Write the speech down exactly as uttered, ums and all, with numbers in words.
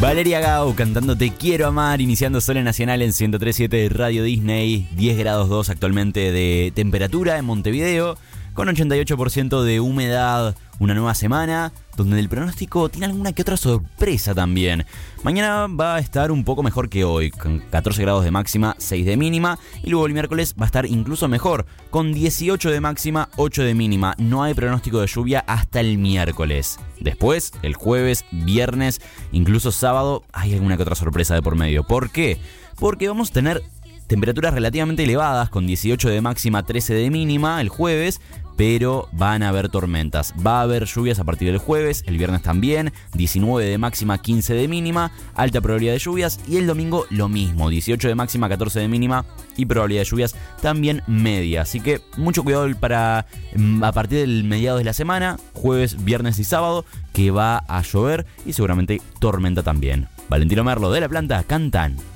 Valeria Gau cantando Te Quiero Amar, iniciando Sol Nacional en ciento tres punto siete de Radio Disney. diez grados dos actualmente de temperatura en Montevideo, con ochenta y ocho por ciento de humedad. Una nueva semana donde el pronóstico tiene alguna que otra sorpresa también. Mañana va a estar un poco mejor que hoy, con catorce grados de máxima, seis de mínima. Y luego el miércoles va a estar incluso mejor, con dieciocho de máxima, ocho de mínima. No hay pronóstico de lluvia hasta el miércoles. Después, el jueves, viernes, incluso sábado, hay alguna que otra sorpresa de por medio. ¿Por qué? Porque vamos a tener temperaturas relativamente elevadas, con dieciocho de máxima, trece de mínima el jueves, pero van a haber tormentas. Va a haber lluvias a partir del jueves, el viernes también, diecinueve de máxima, quince de mínima, alta probabilidad de lluvias, y el domingo lo mismo, dieciocho de máxima, catorce de mínima y probabilidad de lluvias también media. Así que mucho cuidado para a partir del mediado de la semana, jueves, viernes y sábado, que va a llover y seguramente tormenta también. Valentino Merlo de La Planta, Cantan.